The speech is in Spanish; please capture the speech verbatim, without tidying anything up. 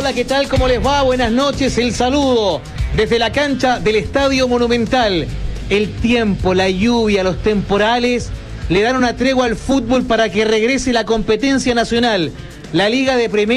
hola, ¿qué tal? ¿Cómo les va? Buenas noches, el saludo desde la cancha del Estadio Monumental. El tiempo, la lluvia, los temporales le dan una tregua al fútbol para que regrese la competencia nacional. La Liga de Primera